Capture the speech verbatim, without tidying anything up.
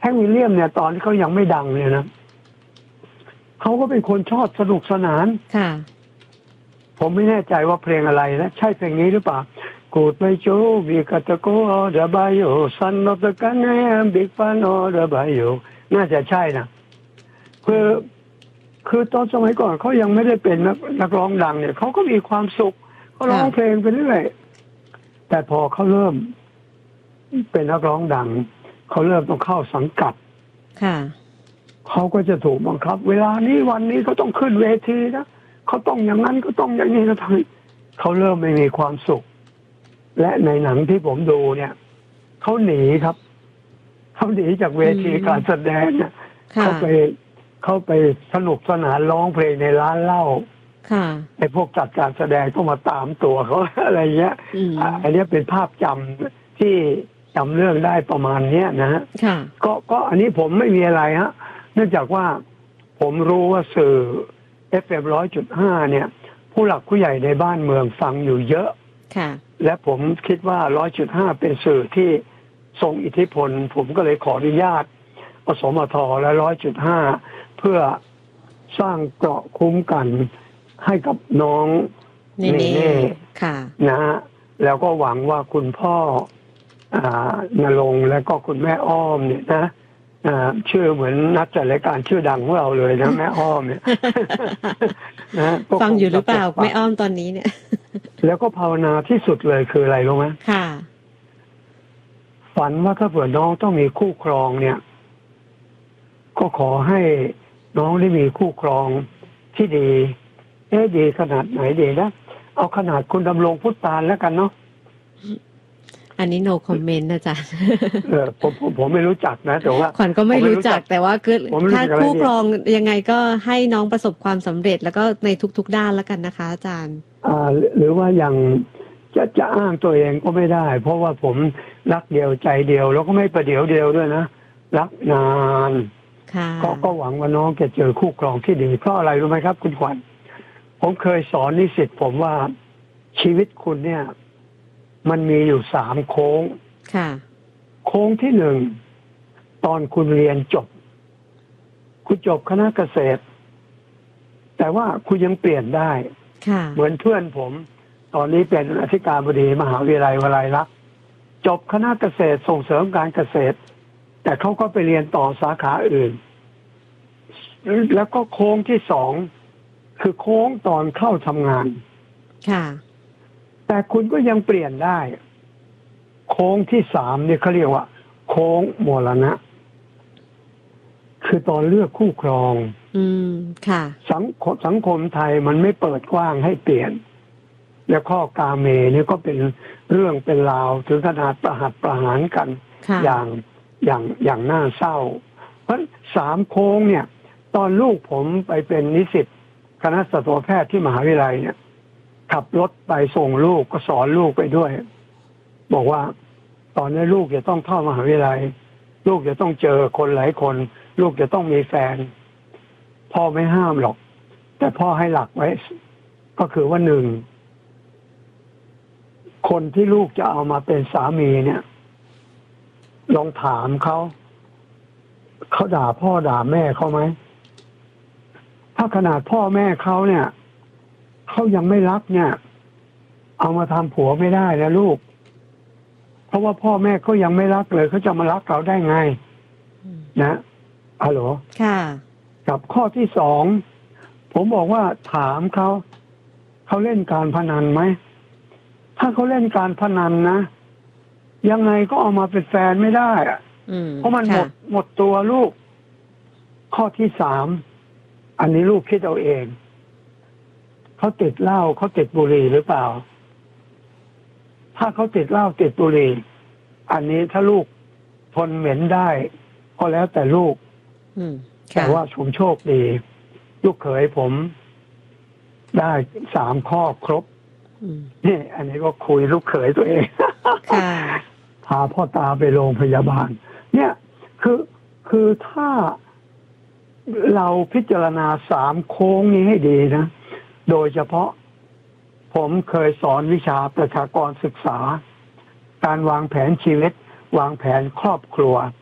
แฮงค์วิลเลียมเนี่ยตอนที่เขายังไม่ดังเนี่ยนะเขาก็เป็นคนชอบสนุกสนานค่ะผมไม่แน่ใจว่าเพลงอะไรนะใช่เพลงนี้หรือเปล่ากูดไม่โจวีกัตโกออเดบายโยซันนอตกันแนมบิ๊กฟานออเดบายโยน่าจะใช่นะคือคือตอนสมัยก่อนเขายังไม่ได้เป็นนักนักร้องดังเนี่ยเขาก็มีความสุขเขาร้องเพลงไปเรื่อยแต่พอเขาเริ่มเป็นนักร้องดังเขาเริ่มต้องเข้าสังกัดค่ะเขาก็จะถูกบังคับเวลานี้วันนี้เขาต้องขึ้นเวทีนะเขาต้องอย่างนั้นก็ต้องอย่างนี้ก็ทำเขาเริ่มไม่มีความสุขและในหนังที่ผมดูเนี่ยเขาหนีครับเขาหนีจากเวทีการแสดงเนี่ยเขาไปเขาไปสนุกสนานร้องเพลงในร้านเหล้าไอ้พวกจัดการแสดงก็มาตามตัวเขาอะไรเงี้ยอันนี้เป็นภาพจำที่จำเรื่องได้ประมาณเนี้ยนะฮะก็ก็อันนี้ผมไม่มีอะไรฮะเนื่องจากว่าผมรู้ว่าสื่อ เอฟ เอ็ม หนึ่งร้อยจุดห้า เนี่ยผู้หลักผู้ใหญ่ในบ้านเมืองฟังอยู่เยอะและผมคิดว่า หนึ่งร้อยจุดห้า เป็นสื่อที่ทรงอิทธิพลผมก็เลยขออนุญาตอสมทและ หนึ่งร้อยจุดห้า เพื่อสร้างเกราะคุ้มกันให้กับน้องเนเน่นะฮะแล้วก็หวังว่าคุณพ่ออ่านรงค์และก็คุณแม่อ้อมเนี่ยนะอ่าชื่อเหมือนนักจัดรายการชื่อดังของเราเลยนะแม่อ้อมเนี่ยนะฟังอยู่หรือเปล่าแม่อ้อมตอนนี้เนี่ยแล้วก็ภาวนาที่สุดเลยคืออะไรรู้ไหมค่ะฝันว่าถ้าเผื่อน้องต้องมีคู่ครองเนี่ยก็ขอให้น้องได้มีคู่ครองที่ดีเอ๊ะดีขนาดไหนดีนะเอาขนาดคุณดำรงพุทธานแล้วกันเนาะอันนี้ no comment นะจ๊ะเออผมผมผมไม่รู้จักนะแต่ว่าขวัญก็ไม่รู้จักแต่ว่าคือถ้าคู่ครองยังไงก็ให้น้องประสบความสำเร็จแล้วก็ในทุกๆด้านแล้วกันนะคะอาจารย์อ่าหรือว่าอย่างจะจะอ้างตัวเองก็ไม่ได้เพราะว่าผมรักเดียวใจเดียวแล้วก็ไม่ประเดี๋ยวเดียวด้วยนะรักนานก็ก็หวังว่าน้องจะเจอคู่ครองที่ดีเพราะอะไรรู้ไหมครับคุณขวัญผมเคยสอนนิสิตผมว่าชีวิตคุณเนี่ยมันมีอยู่สามโค้งโค้งที่หนึ่งตอนคุณเรียนจบคุณจบคณะเกษตรแต่ว่าคุณยังเปลี่ยนได้เหมือนเพื่อนผมตอนนี้เป็นอธิการบดีมหาวิทยาลัยวลัยลักษณ์จบคณะเกษตรส่งเสริมการเกษตรแต่เขาก็ไปเรียนต่อสาขาอื่นแล้วก็โค้งที่สองคือโค้งตอนเข้าทำงานแต่คุณก็ยังเปลี่ยนได้โค้งที่สามเนี่ยเขาเรียกว่าโค้งมรณะคือตอนเลือกคู่ครองอืมค่ะสังคมสังคมไทยมันไม่เปิดกว้างให้เปลี่ยนแล้วข้อกาเมนี่ก็เป็นเรื่องเป็นราวถึงขนาดประหัตประหารกันอย่างอย่างอย่างน่าเศร้าเพราะสามโค้งเนี่ยตอนลูกผมไปเป็นนิสิตคณะสัตวแพทย์ที่มหาวิทยาลัยเนี่ยขับรถไปส่งลูกก็สอนลูกไปด้วยบอกว่าตอนนี้ลูกจะต้องเข้ามหาวิทยาลัยลูกจะต้องเจอคนหลายคนลูกจะต้องมีแฟนพ่อไม่ห้ามหรอกแต่พ่อให้หลักไว้ก็คือว่าหนึ่งคนที่ลูกจะเอามาเป็นสามีเนี่ยลองถามเขาเขาด่าพ่อด่าแม่เขาไหมถ้าขนาดพ่อแม่เขาเนี่ยเขายังไม่รักเนี่ยเอามาทำผัวไม่ได้นะลูกเพราะว่าพ่อแม่เขายังไม่รักเลยเขาจะมารักเราได้ไงนะฮัลโหลค่ะกับข้อที่สองผมบอกว่าถามเขาเขาเล่นการพนันไหมถ้าเขาเล่นการพนันนะยังไงก็เอามาเป็นแฟนไม่ได้อะเพราะมันหมดหมดตัวลูกข้อที่สามอันนี้ลูกคิดเอาเองเขาติดเหล้าเขาติดบุหรี่หรือเปล่าถ้าเขาติดเหล้าติดบุหรี่อันนี้ถ้าลูกทนเหม็นได้ก็แล้วแต่ลูกแต่ว่าผมโชคดีลูกเขยผมได้สามข้อครบนี่อันนี้ก็คุยลูกเขยตัวเองพาพ่อตาไปโรงพยาบาลเนี่ยคือคือถ้าเราพิจารณาสามโค้งนี้ให้ดีนะโดยเฉพาะผมเคยสอนวิชาประชากรศึกษาการวางแผนชีวิตวางแผนครอบครัว